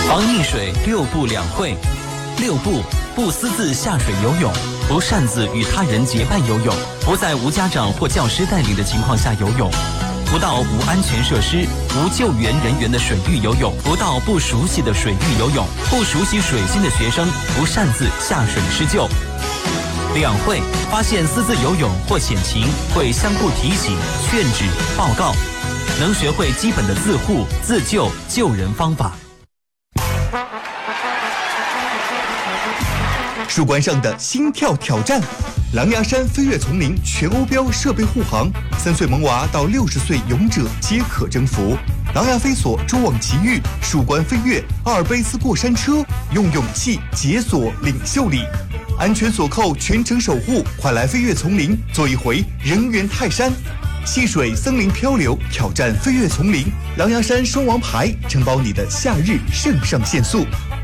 防溺水6不两会。6不：不私自下水游泳，不擅自与他人结伴游泳，不在无家长或教师带领的情况下游泳，不到无安全设施、无救援人员的水域游泳，不到不熟悉的水域游泳，不熟悉水性的学生不擅自下水施救。两会：发现私自游泳或险情，会相互提醒、劝止、报告，能学会基本的自护、自救、救人方法。 树冠上的心跳挑战，狼牙山飞跃丛林全欧标设备护航，3岁萌娃到60岁勇者皆可征服。狼牙飞索蛛网奇遇，树冠飞跃，阿尔卑斯过山车，用勇气解锁领袖力，安全锁扣全程守护，快来飞跃丛林，做一回人猿泰山。戏水森林漂流，挑战飞跃丛林，狼牙山双王牌，承包你的夏日肾上腺素。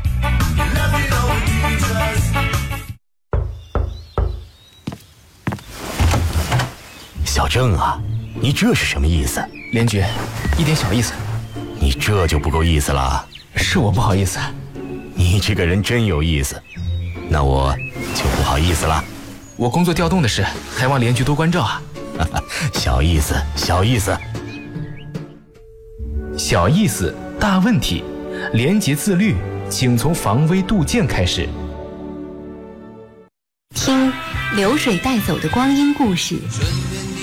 小郑啊，你这是什么意思？ 连局，一点小意思。 你这就不够意思了。 是我不好意思。 你这个人真有意思，那我就不好意思了。 我工作调动的事，还望连局多关照啊。 小意思，小意思。 小意思，大问题。廉洁自律，请从防微杜渐开始。 听流水带走的光阴故事。